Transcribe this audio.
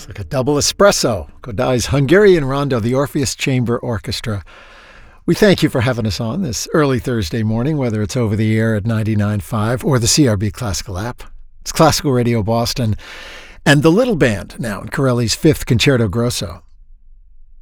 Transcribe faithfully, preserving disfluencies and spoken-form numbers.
It's like a double espresso. Godai's Hungarian Rondo, the Orpheus Chamber Orchestra. We thank you for having us on this early Thursday morning, whether it's over the air at ninety-nine point five or the C R B Classical app. It's Classical Radio Boston and the Little Band now in Corelli's fifth Concerto Grosso.